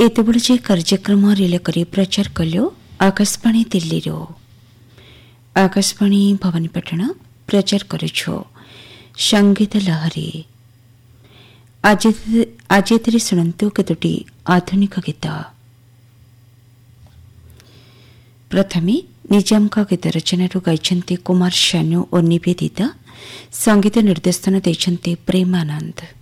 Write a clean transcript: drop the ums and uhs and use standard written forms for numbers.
ଏତେବେଳେ ଯେ କାର୍ଯ୍ୟକ୍ରମ ରିଲେ କରି ପ୍ରଚାର କଲୁ ଆକାଶବାଣୀ ଦିଲ୍ଲୀରୁ। ଆକାଶବାଣୀ ଭବାନୀପାଟଣା ପ୍ରଚାର କରୁଛୁ ସଙ୍ଗୀତ ଲହରୀ। ଆଜି ଏଥିରେ ଶୁଣନ୍ତୁ କେତୋଟି ଆଧୁନିକ ଗୀତ। ପ୍ରଥମେ ନିଜାମଙ୍କ ଗୀତ ରଚନାରୁ ଗାଇଛନ୍ତି କୁମାର ଶାନୁ ଓ ନିବେଦିତା। ସଙ୍ଗୀତ ନିର୍ଦ୍ଦେଶନା ଦେଇଛନ୍ତି ପ୍ରେମାନନ୍ଦ।